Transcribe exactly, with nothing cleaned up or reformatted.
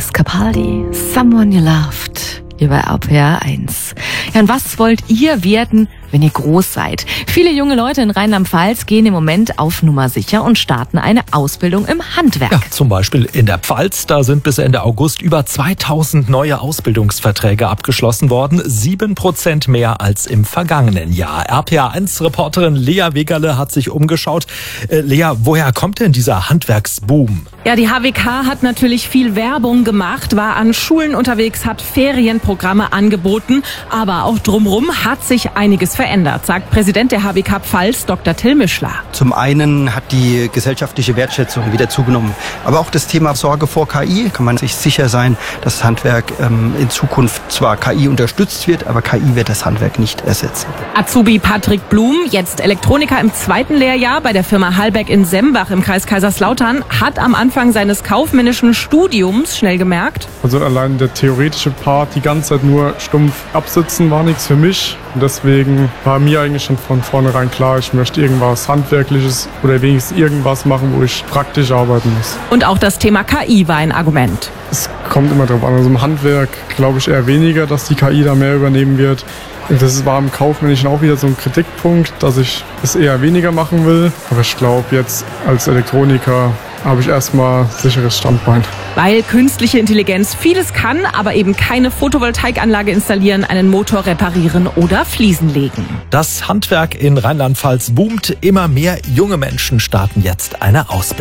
Lewis Capaldi, Someone You Loved, hier bei R P R eins. Ja, und was wollt ihr werden, wenn ihr groß seid? Viele junge Leute in Rheinland-Pfalz gehen im Moment auf Nummer sicher und starten eine Ausbildung im Handwerk. Ja, zum Beispiel in der Pfalz. Da sind bis Ende August über zweitausend neue Ausbildungsverträge abgeschlossen worden. Sieben Prozent mehr als im vergangenen Jahr. R P R eins Reporterin Lea Wegerle hat sich umgeschaut. Äh, Lea, woher kommt denn dieser Handwerksboom? Ja, die H W K hat natürlich viel Werbung gemacht, war an Schulen unterwegs, hat Ferienprogramme angeboten. Aber auch drumherum hat sich einiges verändert, sagt Präsident der H W K Pfalz, Doktor Till Mischler. Zum einen hat die gesellschaftliche Wertschätzung wieder zugenommen. Aber auch das Thema Sorge vor K I, kann man sich sicher sein, dass das Handwerk ähm, in Zukunft zwar K I unterstützt wird, aber K I wird das Handwerk nicht ersetzen. Azubi Patrick Blum, jetzt Elektroniker im zweiten Lehrjahr bei der Firma Hallberg in Sembach im Kreis Kaiserslautern, hat am Anfang seines kaufmännischen Studiums schnell gemerkt: Also allein der theoretische Part, die ganze Zeit nur stumpf absitzen, war nichts für mich. Und deswegen war mir eigentlich schon von vornherein klar, ich möchte irgendwas Handwerkliches oder wenigstens irgendwas machen, wo ich praktisch arbeiten muss. Und auch das Thema K I war ein Argument. Es kommt immer drauf an. Also im Handwerk glaube ich eher weniger, dass die K I da mehr übernehmen wird. Und das war im Kaufmännischen auch wieder so ein Kritikpunkt, dass ich es eher weniger machen will. Aber ich glaube, jetzt als Elektroniker habe ich erstmal sicheres Standbein. Weil künstliche Intelligenz vieles kann, aber eben keine Photovoltaikanlage installieren, einen Motor reparieren oder Fliesen legen. Das Handwerk in Rheinland-Pfalz boomt. Immer mehr junge Menschen starten jetzt eine Ausbildung.